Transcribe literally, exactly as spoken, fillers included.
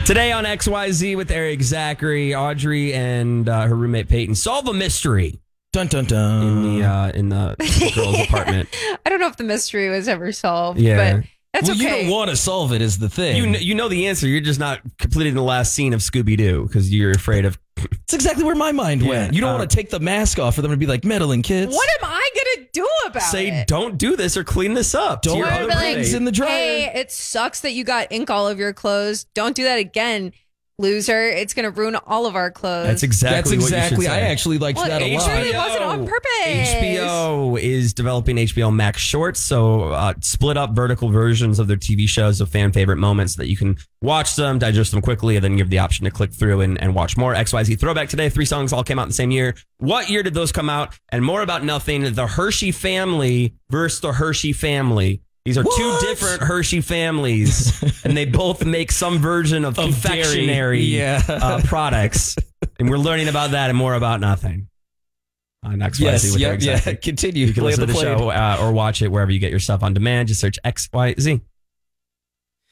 Today on X Y Z with Eric Zachary, Audrey, and uh, her roommate Peyton solve a mystery. Dun dun dun. In the uh, in the girl's apartment. I don't know if the mystery was ever solved, Yeah. but that's well, okay. you don't want to solve it is the thing. You kn- you know the answer. You're just not completing the last scene of Scooby Doo because you're afraid of. That's exactly where my mind Yeah, went. You don't uh, want to take the mask off for them to be like meddling kids. What am I gonna do about Say it? don't do this or clean this up. to Don't your put other be like, roommate. in the dryer. Hey, it sucks that you got ink all over your clothes. Don't do that again, loser. It's gonna ruin all of our clothes. That's exactly That's what you exactly. should I say. actually liked Well, that a it lot. really wasn't on purpose. H B O is developing H B O Max Shorts, so uh, split up vertical versions of their T V shows of fan favorite moments that you can watch them, digest them quickly, and then give the option to click through and, and watch more. X Y Z Throwback today. Three songs all came out in the same year. What year did those come out? And more about nothing. The Hershey family versus the Hershey family. These are What? two different Hershey families, and they both make some version of, Of confectionery dairy. Yeah. uh, products. And we're learning about that and more about nothing. On X Y Z Yes. with Yeah. Eric Yeah. Zachary. Continue. You can Play listen to the the plate. show uh, or watch it wherever you get your stuff on demand. Just search X Y Z.